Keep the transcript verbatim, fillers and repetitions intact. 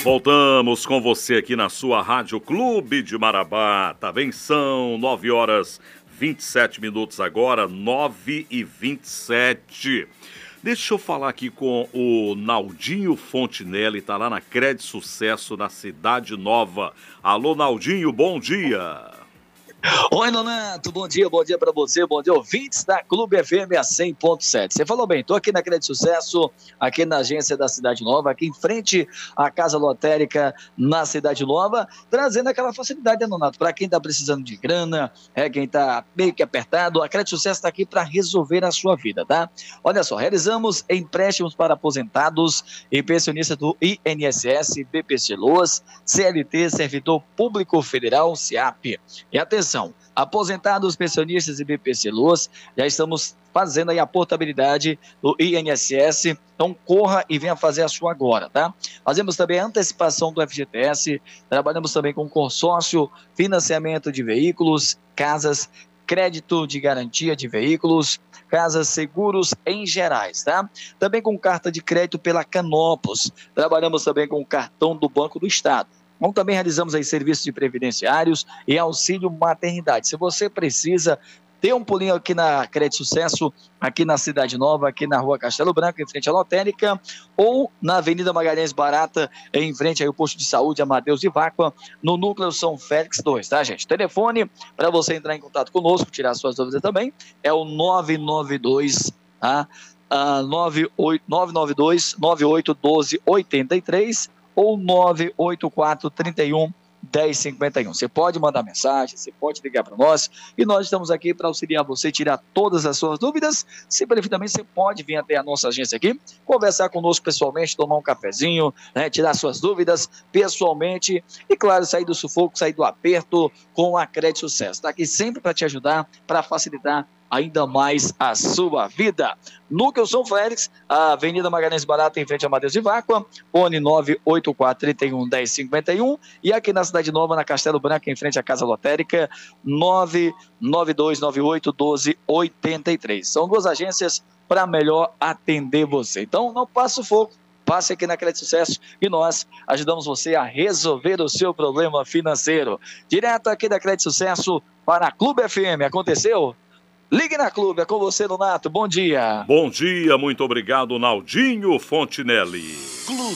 Voltamos com você aqui na sua Rádio Clube de Marabá. Tá bem? São nove horas e vinte e sete minutos agora, nove e vinte e sete. Deixa eu falar aqui com o Naldinho Fontinelli, tá lá na Cred Sucesso, na Cidade Nova. Alô, Naldinho, bom dia. Oi, Nonato, bom dia, bom dia para você, bom dia, ouvintes da Clube F M a cem ponto sete. Você falou bem, estou aqui na Cred Sucesso, aqui na agência da Cidade Nova, aqui em frente à Casa Lotérica na Cidade Nova, trazendo aquela facilidade, né, Nonato, para quem está precisando de grana, é quem está meio que apertado, a Cred Sucesso está aqui para resolver a sua vida, tá? Olha só, realizamos empréstimos para aposentados e pensionistas do I N S S, B P C Loas, C L T, Servidor Público Federal, SEAP. E atenção, aposentados, pensionistas e B P C Loas, já estamos fazendo aí a portabilidade do I N S S, então corra e venha fazer a sua agora, tá? Fazemos também a antecipação do F G T S, trabalhamos também com consórcio, financiamento de veículos, casas, crédito de garantia de veículos, casas, seguros em gerais, tá? Também com carta de crédito pela Canopus, trabalhamos também com o cartão do Banco do Estado. Então, também realizamos aí serviços de previdenciários e auxílio maternidade. Se você precisa, dê um pulinho aqui na Cred Sucesso, aqui na Cidade Nova, aqui na Rua Castelo Branco, em frente à Lotérica, ou na Avenida Magalhães Barata, em frente aí ao posto de saúde Amadeus e Váqua, no Núcleo São Félix dois, tá, gente? Telefone para você entrar em contato conosco, tirar suas dúvidas também, é o nove nove dois, tá? Uh, nove nove dois, nove oito um dois, oito três, ou nove oito quatro, trinta e um, dez cinquenta e um. Você pode mandar mensagem, você pode ligar para nós e nós estamos aqui para auxiliar você, tirar todas as suas dúvidas. Se preferir também, você pode vir até a nossa agência aqui, conversar conosco pessoalmente, tomar um cafezinho, né, tirar suas dúvidas pessoalmente e, claro, sair do sufoco, sair do aperto com a Cred Sucesso. Está aqui sempre para te ajudar, para facilitar ainda mais a sua vida. Núcleo São Félix, a Avenida Magalhães Barata, em frente a Amadeus e Váqua, fone nove oito quatro, trinta e um, dez cinquenta e um, e aqui na Cidade Nova, na Castelo Branco, em frente à Casa Lotérica, nove nove dois, nove oito um dois, oito três. São duas agências para melhor atender você. Então, não passe o fogo, passe aqui na Cred Sucesso e nós ajudamos você a resolver o seu problema financeiro. Direto aqui da Cred Sucesso para a Clube F M. Aconteceu? Ligue na Clube, é com você, Nonato. Bom dia. Bom dia, muito obrigado, Naldinho Fontinelli. Clube.